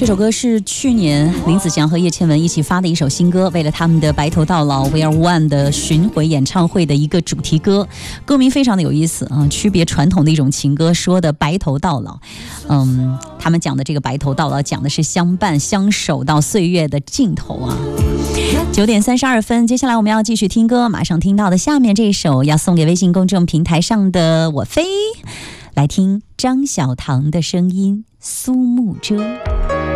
这首歌是去年林子祥和叶倩文一起发的一首新歌，为了他们的白头到老 We Are One 的巡回演唱会的一个主题歌。歌名非常的有意思啊，区别传统的一种情歌说的白头到老。他们讲的这个白头到老，讲的是相伴相守到岁月的尽头啊。9点32分，接下来我们要继续听歌，马上听到的下面这一首要送给微信公众平台上的我飞，来听张小棠的声音，苏幕遮。